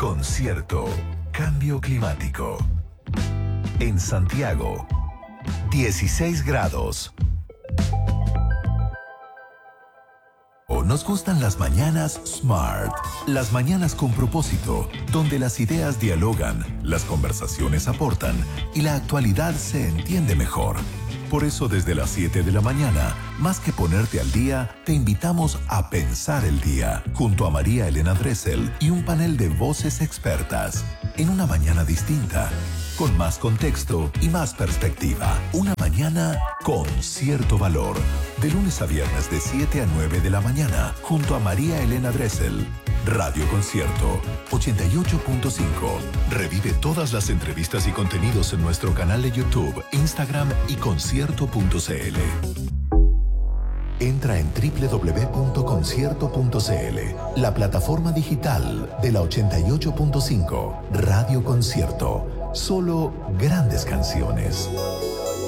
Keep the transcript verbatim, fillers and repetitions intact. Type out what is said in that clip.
Concierto. Cambio climático. En Santiago, dieciséis grados. O nos gustan las mañanas Smart. Las mañanas con propósito, donde las ideas dialogan, las conversaciones aportan y la actualidad se entiende mejor. Por eso desde las siete de la mañana, más que ponerte al día, te invitamos a pensar el día, junto a María Elena Dressel y un panel de voces expertas, en una mañana distinta, con más contexto y más perspectiva. Una mañana con cierto valor. De lunes a viernes de siete a nueve de la mañana, junto a María Elena Dressel. Radio Concierto ochenta y ocho punto cinco. Revive todas las entrevistas y contenidos en nuestro canal de YouTube, Instagram y concierto punto c l. Entra en doble u doble u doble u punto concierto punto c l, la plataforma digital de la ochenta y ocho punto cinco. Radio Concierto. Solo grandes canciones.